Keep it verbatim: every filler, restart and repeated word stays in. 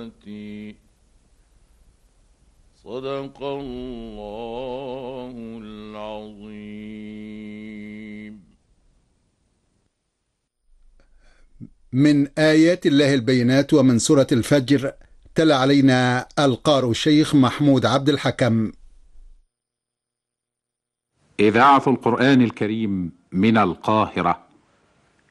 آياتي صدق الله العظيم. من آيات الله البينات ومن سورة الفجر، تلا علينا القارئ الشيخ محمود عبد الحكم. إذاعة القرآن الكريم من القاهرة.